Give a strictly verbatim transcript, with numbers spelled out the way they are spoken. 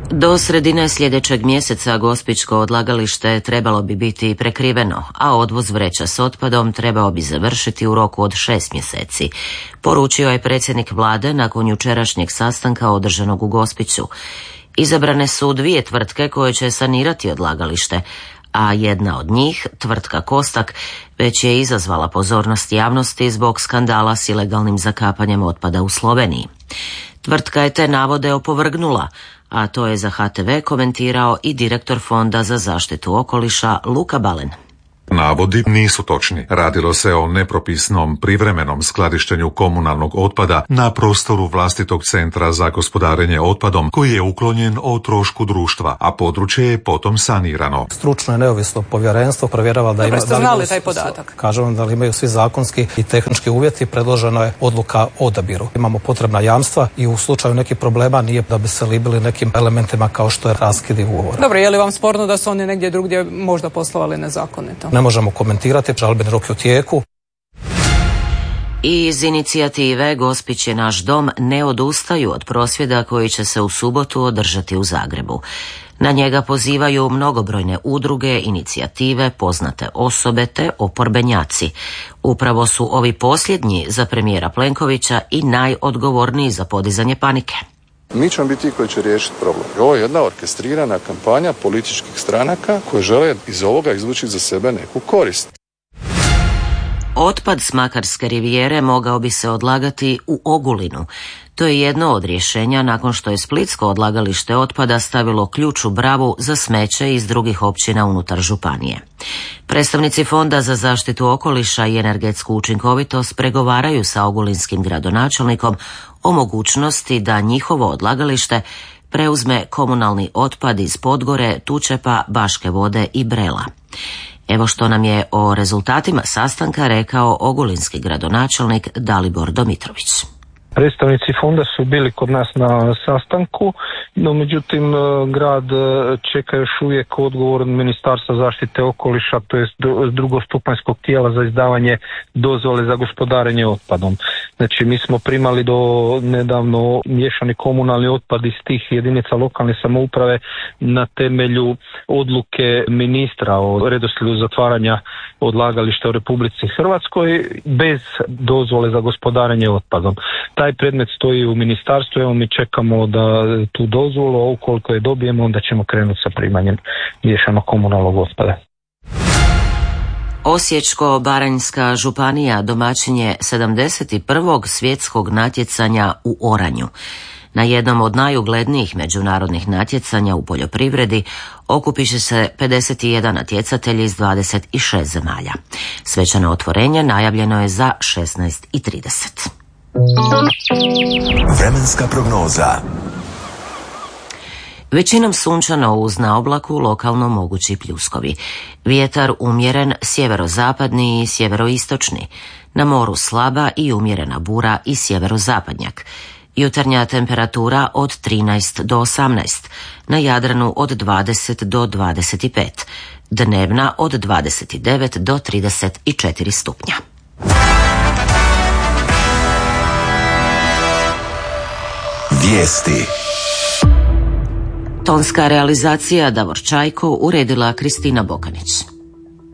Do sredine sljedećeg mjeseca gospićko odlagalište trebalo bi biti prekriveno, a odvoz vreća s otpadom trebao bi završiti u roku od šest mjeseci, poručio je predsjednik vlade nakon jučerašnjeg sastanka održanog u Gospiću. Izabrane su dvije tvrtke koje će sanirati odlagalište, a jedna od njih, tvrtka Kostak, već je izazvala pozornost javnosti zbog skandala s ilegalnim zakapanjem otpada u Sloveniji. Tvrtka je te navode opovrgnula, a to je za H T V komentirao i direktor Fonda za zaštitu okoliša Luka Balen. Navodi nisu točni. Radilo se o nepropisnom privremenom skladištenju komunalnog otpada na prostoru vlastitog centra za gospodarenje otpadom koji je uklonjen o trošku društva, a područje je potom sanirano. Stručno i neovisno povjerenstvo provjerava da ima... Dobro, ste znali taj podatak? Kažemo da li imaju svi zakonski i tehnički uvjeti, predložena je odluka o odabiru. Imamo potrebna jamstva i u slučaju nekih problema nije da bi se libili nekim elementima kao što je raskidi ugovora. Dobro, je li vam sporno da su oni negdje drugdje možda poslovali nezakonito? Ne možemo komentirati, žalbeni rok je u tijeku. I iz inicijative Gospić je naš dom ne odustaju od prosvjeda koji će se u subotu održati u Zagrebu. Na njega pozivaju mnogobrojne udruge, inicijative, poznate osobe te oporbenjaci. Upravo su ovi posljednji za premijera Plenkovića i najodgovorniji za podizanje panike. Mi ćemo biti ti koji će riješiti problem. Ovo je jedna orkestrirana kampanja političkih stranaka koje žele iz ovoga izvući za sebe neku korist. Otpad s Makarske rivijere mogao bi se odlagati u Ogulinu. To je jedno od rješenja nakon što je splitsko odlagalište otpada stavilo ključ u bravu za smeće iz drugih općina unutar županije. Predstavnici Fonda za zaštitu okoliša i energetsku učinkovitost pregovaraju sa ogulinskim gradonačelnikom o mogućnosti da njihovo odlagalište preuzme komunalni otpad iz Podgore, Tučepa, Baške Vode i Brela. Evo što nam je o rezultatima sastanka rekao ogulinski gradonačelnik Dalibor Domitrović. Predstavnici fonda su bili kod nas na sastanku, no međutim grad čeka još uvijek odgovor Ministarstva zaštite okoliša, to jest drugostupanjskog tijela za izdavanje dozvole za gospodarenje otpadom. Znači mi smo primali do nedavno miješani komunalni otpad iz tih jedinica lokalne samouprave na temelju odluke ministra o redoslijedu zatvaranja odlagališta u Republici Hrvatskoj bez dozvole za gospodarenje otpadom. Taj predmet stoji u ministarstvu, evo mi čekamo da tu dozvolu, a ukoliko je dobijemo onda ćemo krenuti sa primanjem miješanog komunalnog otpada. Osječko-baranjska županija domaćin je sedamdeset prvog svjetskog natjecanja u oranju. Na jednom od najuglednijih međunarodnih natjecanja u poljoprivredi okupit će se pedeset jedan natjecatelji iz dvadeset šest zemalja. Svečano otvorenje najavljeno je za šesnaest i trideset. Vremenska prognoza. Većinom sunčano uz na oblaku, lokalno mogući pljuskovi. Vjetar umjeren sjeverozapadni i sjeveroistočni. Na moru slaba i umjerena bura i sjeverozapadnjak. Jutarnja temperatura od trinaest do osamnaest. Na Jadranu od dvadeset do dvadeset pet. Dnevna od dvadeset devet do trideset četiri stupnja. Vijesti. Tonska realizacija Davor Čajko, uredila Kristina Bokanić.